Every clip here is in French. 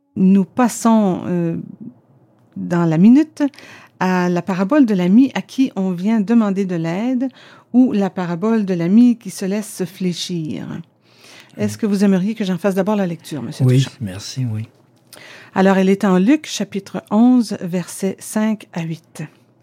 nous passons dans la minute à la parabole de l'ami à qui on vient demander de l'aide ou la parabole de l'ami qui se laisse fléchir. Est-ce que vous aimeriez que j'en fasse d'abord la lecture, M. Oui, Touchant? merci, oui. Alors, elle est en Luc, chapitre 11, versets 5 à 8.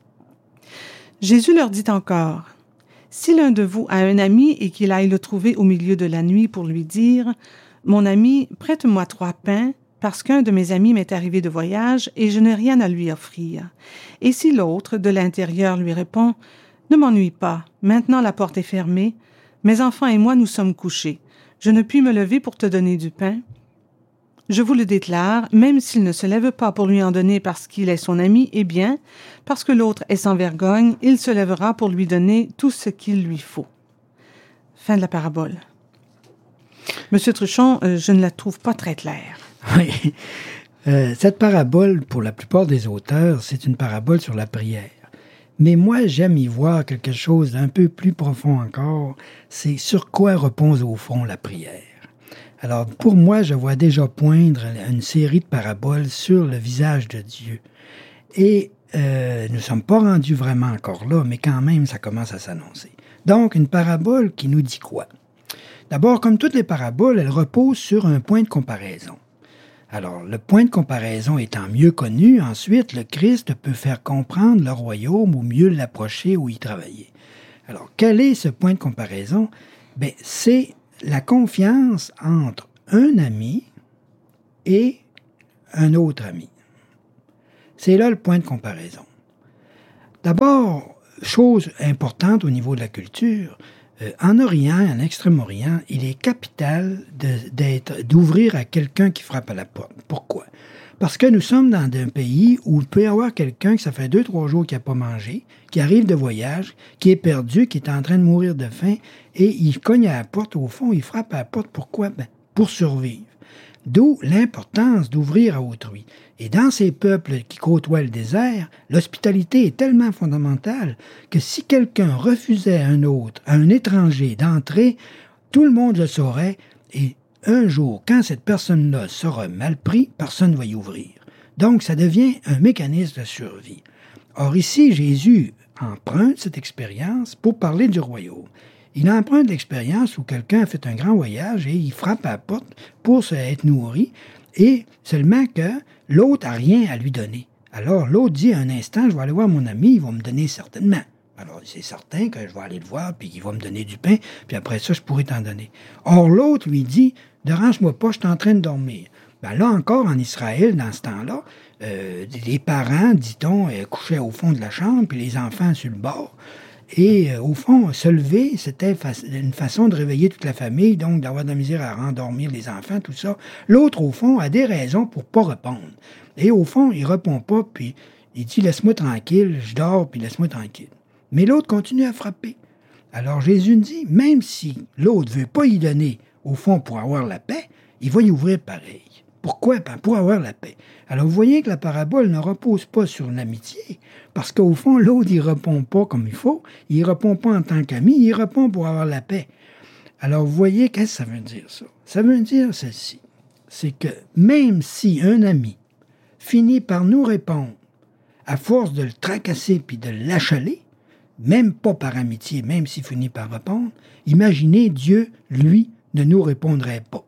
Jésus leur dit encore, « Si l'un de vous a un ami et qu'il aille le trouver au milieu de la nuit pour lui dire, « Mon ami, prête-moi 3 pains, parce qu'un de mes amis m'est arrivé de voyage et je n'ai rien à lui offrir. » Et si l'autre, de l'intérieur, lui répond, « Ne m'ennuie pas, maintenant la porte est fermée, mes enfants et moi nous sommes couchés. Je ne puis me lever pour te donner du pain. » Je vous le déclare, même s'il ne se lève pas pour lui en donner parce qu'il est son ami, eh bien, parce que l'autre est sans vergogne, il se lèvera pour lui donner tout ce qu'il lui faut. Fin de la parabole. Monsieur Truchon, je ne la trouve pas très claire. Oui. Cette parabole, pour la plupart des auteurs, c'est une parabole sur la prière. Mais moi, j'aime y voir quelque chose d'un peu plus profond encore. C'est sur quoi repose au fond la prière. Alors, pour moi, je vois déjà poindre une série de paraboles sur le visage de Dieu. Et nous ne sommes pas rendus vraiment encore là, mais quand même, ça commence à s'annoncer. Donc, une parabole qui nous dit quoi? D'abord, comme toutes les paraboles, elle repose sur un point de comparaison. Alors, le point de comparaison étant mieux connu, ensuite, le Christ peut faire comprendre le royaume ou mieux l'approcher ou y travailler. Alors, quel est ce point de comparaison? Bien, c'est la confiance entre un ami et un autre ami. C'est là le point de comparaison. D'abord, chose importante au niveau de la culture, en Orient, en Extrême-Orient, il est capital d'ouvrir à quelqu'un qui frappe à la porte. Pourquoi? Parce que nous sommes dans un pays où il peut y avoir quelqu'un qui ça fait 2-3 jours qu'il n'a pas mangé, qui arrive de voyage, qui est perdu, qui est en train de mourir de faim, et il cogne à la porte, au fond, il frappe à la porte. Pourquoi? Ben, pour survivre. D'où l'importance d'ouvrir à autrui. Et dans ces peuples qui côtoient le désert, l'hospitalité est tellement fondamentale que si quelqu'un refusait à un autre, à un étranger, d'entrer, tout le monde le saurait, et un jour, quand cette personne-là sera mal prise, personne ne va y ouvrir. Donc, ça devient un mécanisme de survie. Or, ici, Jésus emprunte cette expérience pour parler du royaume. Il emprunte l'expérience où quelqu'un a fait un grand voyage et il frappe à la porte pour être nourri, et seulement que l'autre n'a rien à lui donner. Alors, l'autre dit un instant, je vais aller voir mon ami, il va me donner certainement. Alors, c'est certain que je vais aller le voir, puis il va me donner du pain, puis après ça, je pourrai t'en donner. Or, l'autre lui dit, dérange-moi pas, je suis en train de dormir. Ben là encore, en Israël, dans ce temps-là, les parents, dit-on, couchaient au fond de la chambre, puis les enfants sur le bord. Et au fond, se lever, c'était une façon de réveiller toute la famille, donc d'avoir de la misère à rendormir les enfants, tout ça. L'autre, au fond, a des raisons pour pas répondre. Et au fond, il répond pas, puis il dit « Laisse-moi tranquille, je dors, puis laisse-moi tranquille ». Mais l'autre continue à frapper. Alors Jésus dit, même si l'autre ne veut pas y donner, au fond, pour avoir la paix, il va y ouvrir pareil. Pourquoi? Ben, pour avoir la paix. Alors vous voyez que la parabole ne repose pas sur l'amitié, parce qu'au fond, l'autre, il ne répond pas comme il faut, il ne répond pas en tant qu'ami, il répond pour avoir la paix. Alors vous voyez, qu'est-ce que ça veut dire ça? Ça veut dire ceci, c'est que même si un ami finit par nous répondre, à force de le tracasser puis de l'achaler, même pas par amitié, même s'il finit par répondre, imaginez Dieu, lui, ne nous répondrait pas.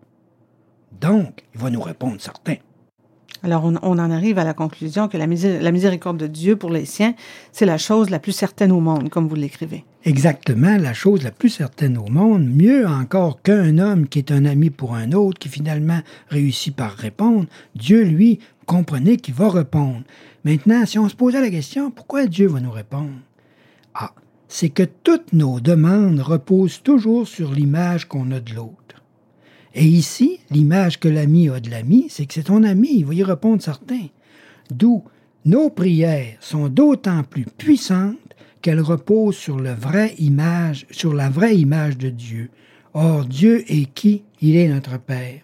Donc, il va nous répondre certain. Alors, on en arrive à la conclusion que la miséricorde de Dieu pour les siens, c'est la chose la plus certaine au monde, comme vous l'écrivez. Exactement, la chose la plus certaine au monde, mieux encore qu'un homme qui est un ami pour un autre, qui finalement réussit par répondre, Dieu, lui, comprenez qu'il va répondre. Maintenant, si on se posait la question, pourquoi Dieu va nous répondre? Ah, c'est que toutes nos demandes reposent toujours sur l'image qu'on a de l'autre. Et ici, l'image que l'ami a de l'ami, c'est que c'est ton ami, il va y répondre certain. D'où nos prières sont d'autant plus puissantes qu'elles reposent sur la vraie image de Dieu. Or, Dieu est qui? Il est notre Père.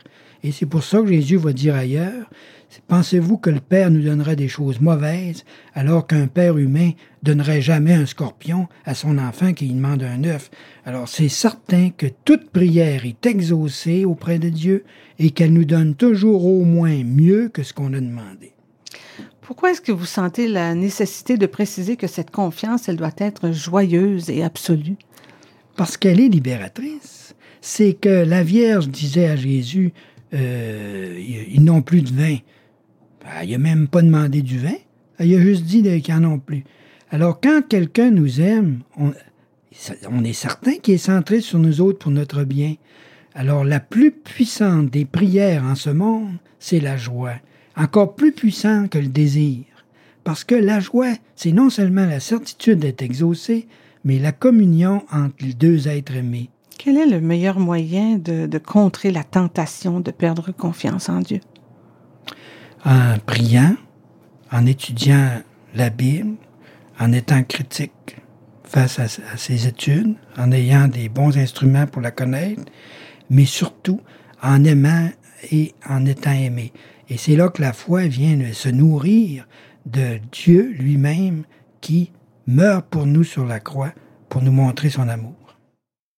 Et c'est pour ça que Jésus va dire ailleurs, pensez-vous que le Père nous donnerait des choses mauvaises, alors qu'un Père humain donnerait jamais un scorpion à son enfant qui lui demande un œuf? Alors c'est certain que toute prière est exaucée auprès de Dieu et qu'elle nous donne toujours au moins mieux que ce qu'on a demandé. Pourquoi est-ce que vous sentez la nécessité de préciser que cette confiance, elle doit être joyeuse et absolue? Parce qu'elle est libératrice. C'est que la Vierge disait à Jésus, ils n'ont plus de vin. Il n'a même pas demandé du vin. Il a juste dit qu'ils n'en ont plus. Alors, quand quelqu'un nous aime, on est certain qu'il est centré sur nous autres pour notre bien. Alors, la plus puissante des prières en ce monde, c'est la joie. Encore plus puissante que le désir. Parce que la joie, c'est non seulement la certitude d'être exaucé, mais la communion entre les deux êtres aimés. Quel est le meilleur moyen de contrer la tentation de perdre confiance en Dieu? En priant, en étudiant la Bible, en étant critique face à ses études, en ayant des bons instruments pour la connaître, mais surtout en aimant et en étant aimé. Et c'est là que la foi vient se nourrir de Dieu lui-même qui meurt pour nous sur la croix pour nous montrer son amour.